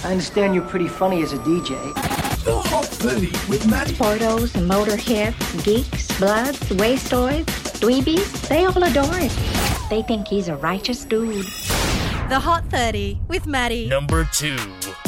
I understand you're pretty funny as a DJ. The Hot 30 with Maddie. Portos, motorheads, geeks, bloods, wastoids, dweebies, they all adore him. They think he's a righteous dude. The Hot 30 with Maddie. Number 2.